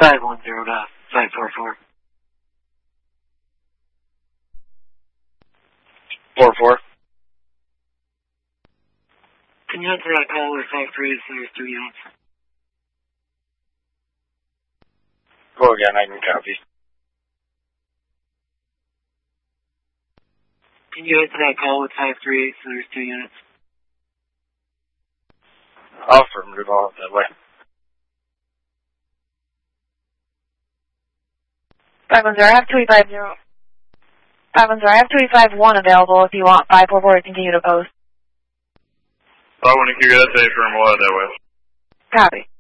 510 to 544. 44. Can you answer that call with 53? There's 2 units. Go again, I can copy. Can you answer that call with 538? There's 2 units. Affirmative, all up that way. 510, I have 2850. 510, I have 2851 available if you want 544 to continue to post. I want to hear that day from what that way. Copy.